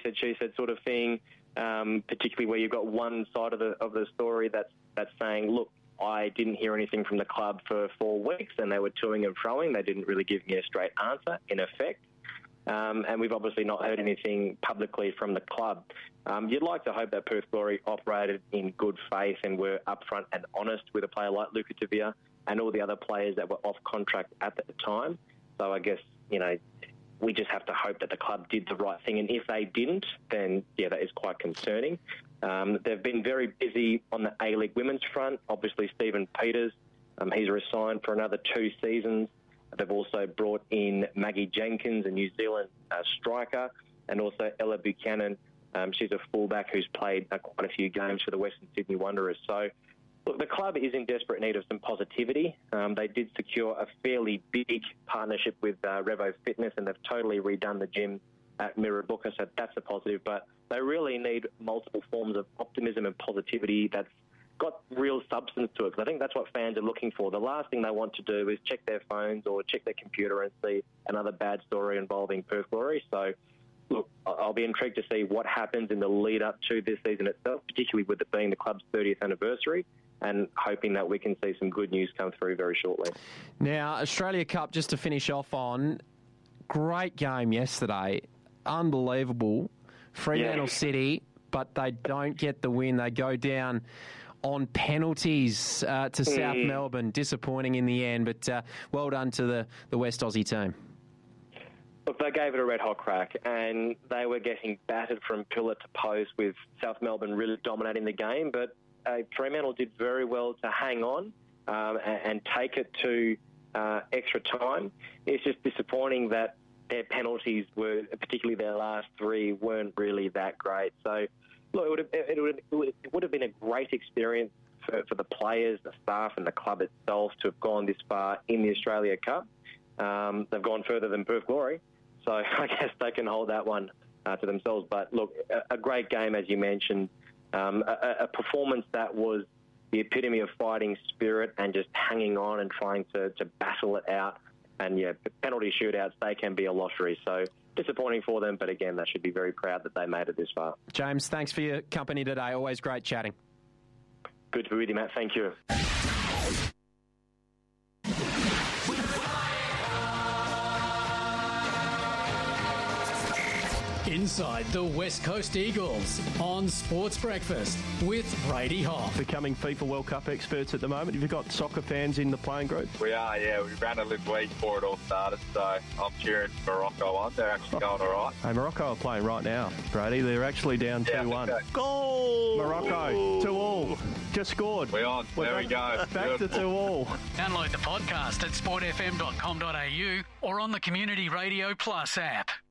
said, she said sort of thing, particularly where you've got one side of the story that's saying, look, I didn't hear anything from the club for 4 weeks and they were toing and froing. They didn't really give me a straight answer, in effect. And we've obviously not heard anything publicly from the club. You'd like to hope that Perth Glory operated in good faith and were upfront and honest with a player like Luca Tavia and all the other players that were off contract at the time. So I guess, we just have to hope that the club did the right thing. And if they didn't, then, yeah, that is quite concerning. They've been very busy on the A-League women's front. Obviously, Stephen Peters, he's resigned for another 2 seasons. They've also brought in Maggie Jenkins, a New Zealand striker, and also Ella Buchanan. She's a fullback who's played quite a few games for the Western Sydney Wanderers. So, look, the club is in desperate need of some positivity. They did secure a fairly big partnership with Revo Fitness, and they've totally redone the gym at Mirrabooka, so that's a positive. But they really need multiple forms of optimism and positivity that's got real substance to it, because I think that's what fans are looking for. The last thing they want to do is check their phones or check their computer and see another bad story involving Perth Glory. So, look, I'll be intrigued to see what happens in the lead-up to this season itself, particularly with it being the club's 30th anniversary, and hoping that we can see some good news come through very shortly. Now, Australia Cup, just to finish off on, great game yesterday. Unbelievable. Fremantle City, but they don't get the win. They go down on penalties to South Melbourne. Disappointing in the end, but well done to the West Aussie team. Look, they gave it a red-hot crack, and they were getting battered from pillar to post with South Melbourne really dominating the game, but Fremantle did very well to hang on and take it to extra time. It's just disappointing that their penalties were, particularly their last 3, weren't really that great. So, look, it would have been a great experience for the players, the staff and the club itself to have gone this far in the Australia Cup. They've gone further than Perth Glory, so I guess they can hold that one to themselves. But, look, a great game, as you mentioned, a performance that was the epitome of fighting spirit and just hanging on and trying to battle it out. And, yeah, penalty shootouts, they can be a lottery. So disappointing for them, but again, they should be very proud that they made it this far. James, thanks for your company today. Always great chatting. Good to be with you, Matt. Thank you. Inside the West Coast Eagles on Sports Breakfast with Brady Hoff. Becoming FIFA World Cup experts at the moment. Have you got soccer fans in the playing group? We are, yeah. We ran a little week before it all started, so I'm cheering Morocco on. They're actually going all right. Hey, Morocco are playing right now, Brady. They're actually down 2-1. Goal! Morocco, 2-2. Just scored. We're on. There we go. Back to 2-2. Download the podcast at sportfm.com.au or on the Community Radio Plus app.